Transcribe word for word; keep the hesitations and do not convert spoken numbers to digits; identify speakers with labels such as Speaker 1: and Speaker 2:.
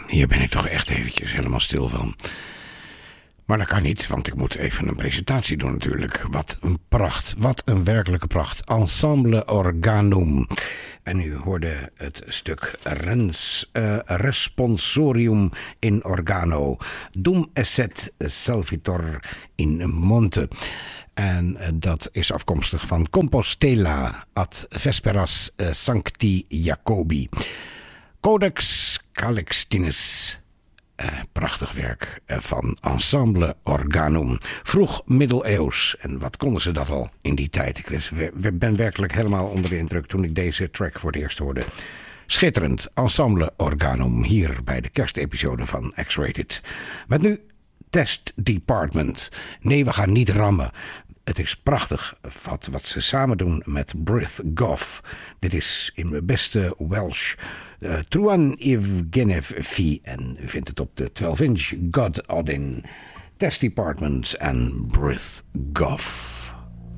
Speaker 1: hier ben ik toch echt eventjes helemaal stil van. Maar dat kan niet, want ik moet even een presentatie doen natuurlijk. Wat een pracht, wat een werkelijke pracht. Ensemble Organum. En u hoorde het stuk Rens uh, Responsorium in Organo. Dum esset Salvitor in Monte. En dat is afkomstig van Compostela ad Vesperas uh, Sancti Jacobi. Codex Calixtinus. Uh, prachtig werk uh, van Ensemble Organum. Vroeg middeleeuws. En wat konden ze dat al in die tijd? Ik wist, we, we ben werkelijk helemaal onder de indruk toen ik deze track voor het eerst hoorde. Schitterend. Ensemble Organum. Hier bij de kerstepisode van X-Rated. Met nu Test Department. Nee, we gaan niet rammen. Het is prachtig wat, wat ze samen doen met Brith Goff. Dit is in mijn beste Welsh. Uh, Truan Evgenev Fi. En u vindt het op de twaalf inch God Odin. Test Department en Brith Goff.